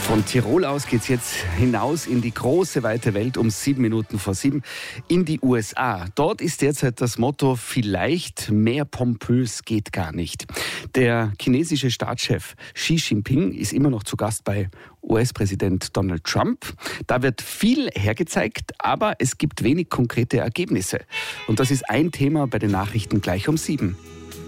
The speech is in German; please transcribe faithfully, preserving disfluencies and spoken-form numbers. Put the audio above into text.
Von Tirol aus geht's jetzt hinaus in die große, weite Welt um sieben Minuten vor sieben in die U S A. Dort ist derzeit das Motto, vielleicht mehr pompös geht gar nicht. Der chinesische Staatschef Xi Jinping ist immer noch zu Gast bei U S-Präsident Donald Trump. Da wird viel hergezeigt, aber es gibt wenig konkrete Ergebnisse. Und das ist ein Thema bei den Nachrichten gleich um sieben.